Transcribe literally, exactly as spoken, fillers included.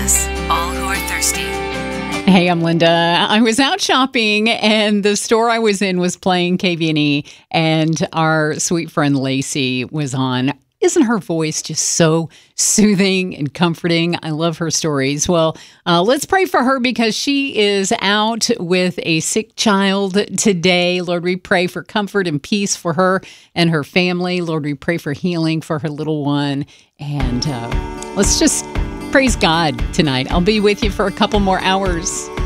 us, all who are thirsty. Hey, I'm Linda. I was out shopping and the store I was in was playing K V N E and our sweet friend Lacey was on. Isn't her voice just so soothing and comforting? I love her stories. Well, uh, let's pray for her because she is out with a sick child today. Lord, we pray for comfort and peace for her and her family. Lord, we pray for healing for her little one. And uh, let's just praise God tonight. I'll be with you for a couple more hours.